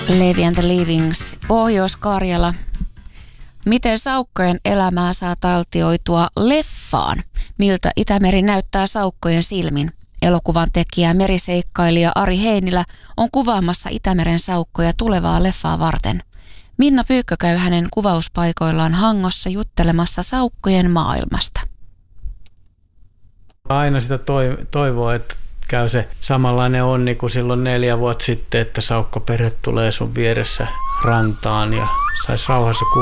Levi and the Leavings, Pohjois-Karjala. Miten saukkojen elämää saa taltioitua leffaan? Miltä Itämeri näyttää saukkojen silmin? Elokuvan tekijä meriseikkailija Ari Heinilä on kuvaamassa Itämeren saukkoja tulevaa leffaa varten. Minna Pyykkö käy hänen kuvauspaikoillaan Hangossa juttelemassa saukkojen maailmasta. Aina sitä toivoo, että käy se samanlainen onni kuin silloin 4 vuotta sitten, että saukkoperhe tulee sun vieressä rantaan ja saisi rauhassa